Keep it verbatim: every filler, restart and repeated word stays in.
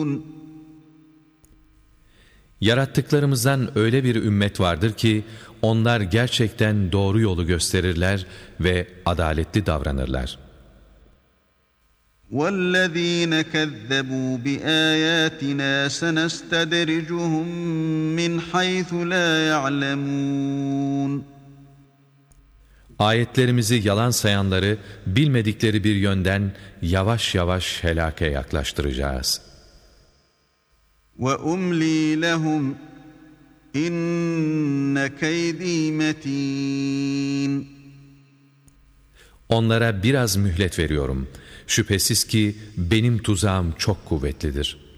Yarattıklarımızdan öyle bir ümmet vardır ki onlar gerçekten doğru yolu gösterirler ve adaletli davranırlar. وَالَّذ۪ينَ كَذَّبُوا بِآيَاتِنَا سَنَسْتَدْرِجُهُمْ مِنْ حَيْثُ لَا يَعْلَمُونَ Ayetlerimizi yalan sayanları bilmedikleri bir yönden yavaş yavaş helake yaklaştıracağız. وَأُمْلِي لَهُمْ اِنَّ كَيْد۪ي مَت۪ينٌ Onlara biraz mühlet veriyorum. Şüphesiz ki benim tuzağım çok kuvvetlidir.